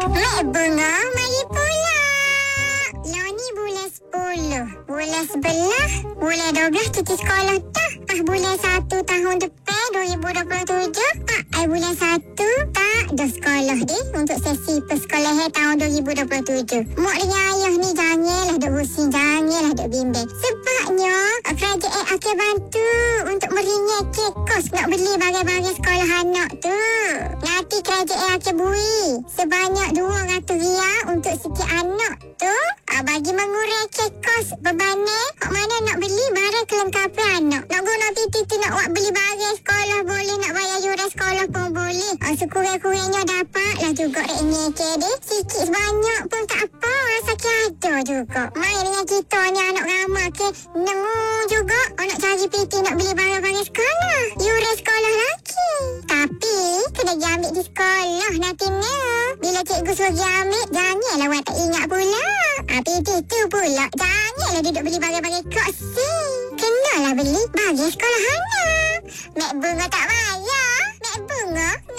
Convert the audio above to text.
Mek Bunga, mari pula. Lah ni bulan 10. Bulan 11, bulan 12 cuti sekolah dah. Bulan 1 tahun depan 2027. Bulan 1 tak dah sekolah deh untuk sesi persekolahan tahun 2027. Mak dengan ayah ni janganlah duk pusing, janganlah duk bimbang. Sebabnya kerajaan akan bantu untuk meringankan kos nak beli barang-barang sekolah anak tu. Nanti kerajaan akan beri sebanyak RM200 untuk setiap anak tu, bagi mengurangkan kos bebanan. Hak mana nak beli barang kelengkapan anak. Nak guna titi nak buat beli barang sekolah boleh, nak bayar yuran sekolah pun boleh. Sekurang-kurangnya dapatlah juga ringankan deh. Sikit sebanyak pun tak apa, sakit ada juga. Main dengan kita ni anak ramah ke nengung juga. Nak cari PT nak beli barang-barang sekolah, yuran sekolah lagi. Tapi kena ambil di sekolah nanti ni. Bila cikgu suruh ambil, janganlah awak tak ingat pula. PT tu pula janganlah duduk beli barang-barang keksi. Kenalah beli bagi sekolah anak. Mek Bunga tak payah. Mek Bunga